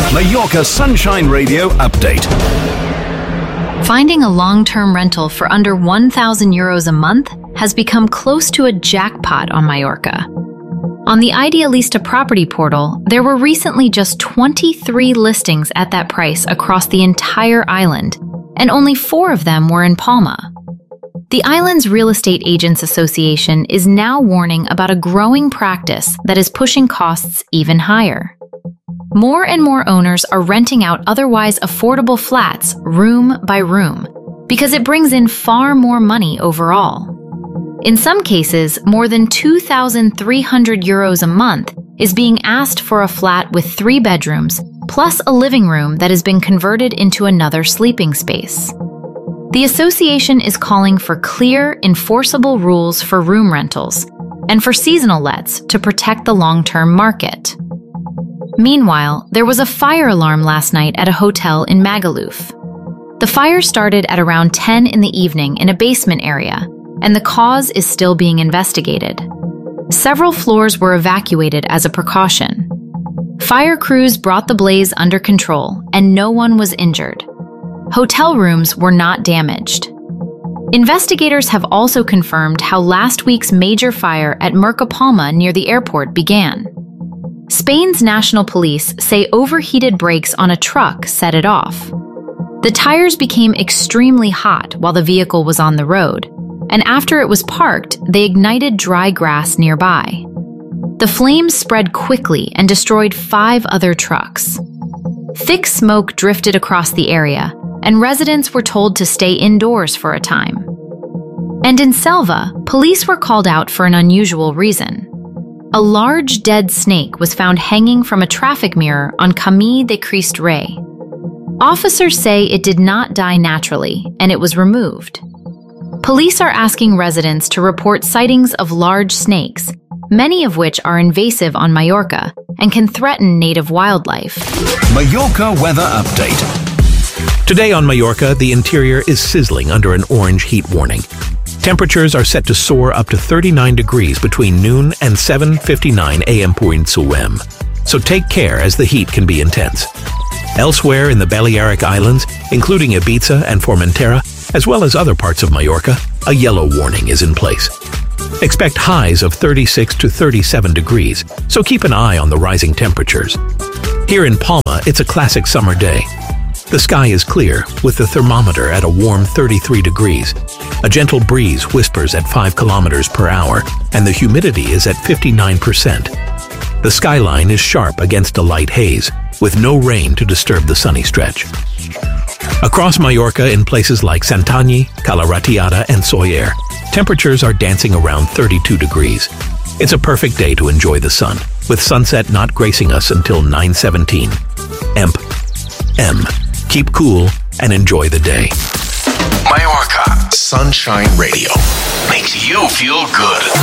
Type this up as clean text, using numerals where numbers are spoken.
Mallorca Sunshine Radio update. Finding a long-term rental for under 1,000 euros a month has become close to a jackpot on Mallorca. On the Idealista property portal, there were recently just 23 listings at that price across the entire island, and only 4 of them were in Palma. The island's Real Estate Agents Association is now warning about a growing practice that is pushing costs even higher. More and more owners are renting out otherwise affordable flats room by room because it brings in far more money overall. In some cases, more than 2,300 euros a month is being asked for a flat with 3 bedrooms plus a living room that has been converted into another sleeping space. The association is calling for clear, enforceable rules for room rentals and for seasonal lets to protect the long-term market. Meanwhile, there was a fire alarm last night at a hotel in Magaluf. The fire started at around 10 in the evening in a basement area, and the cause is still being investigated. Several floors were evacuated as a precaution. Fire crews brought the blaze under control, and no one was injured. Hotel rooms were not damaged. Investigators have also confirmed how last week's major fire at Mercapalma near the airport began. Spain's national police say overheated brakes on a truck set it off. The tires became extremely hot while the vehicle was on the road, and after it was parked, they ignited dry grass nearby. The flames spread quickly and destroyed 5 other trucks. Thick smoke drifted across the area, and residents were told to stay indoors for a time. And in Selva, police were called out for an unusual reason. A large dead snake was found hanging from a traffic mirror on Camí de Crist Rei. Officers say it did not die naturally, and it was removed. Police are asking residents to report sightings of large snakes, many of which are invasive on Mallorca and can threaten native wildlife. Mallorca weather update. Today on Mallorca, the interior is sizzling under an orange heat warning. Temperatures are set to soar up to 39 degrees between noon and 7:59 a.m. Puerto. So take care as the heat can be intense. Elsewhere in the Balearic Islands, including Ibiza and Formentera, as well as other parts of Mallorca, a yellow warning is in place. Expect highs of 36 to 37 degrees, so keep an eye on the rising temperatures. Here in Palma, it's a classic summer day. The sky is clear, with the thermometer at a warm 33 degrees. A gentle breeze whispers at 5 kilometers per hour, and the humidity is at 59%. The skyline is sharp against a light haze, with no rain to disturb the sunny stretch. Across Mallorca, in places like Santanyí, Cala Ratllada, and Sóller, temperatures are dancing around 32 degrees. It's a perfect day to enjoy the sun, with sunset not gracing us until 9:17. M. Keep cool and enjoy the day. Mallorca Sunshine Radio makes you feel good.